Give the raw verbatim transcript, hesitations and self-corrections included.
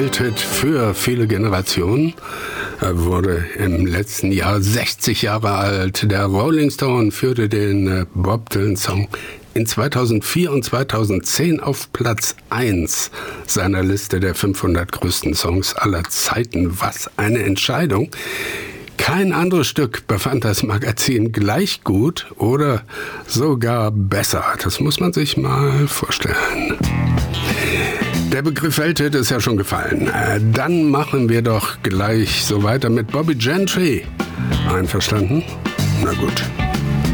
Welthit für viele Generationen. Er wurde im letzten Jahr sechzig Jahre alt. Der Rolling Stone führte den Bob Dylan-Song in zweitausendvier und zweitausendzehn auf Platz eins seiner Liste der fünfhundert größten Songs aller Zeiten. Was eine Entscheidung! Kein anderes Stück befand das Magazin gleich gut oder sogar besser. Das muss man sich mal vorstellen. Der Begriff Welthit ist ja schon gefallen. Dann machen wir doch gleich so weiter mit Bobbie Gentry. Einverstanden? Na gut.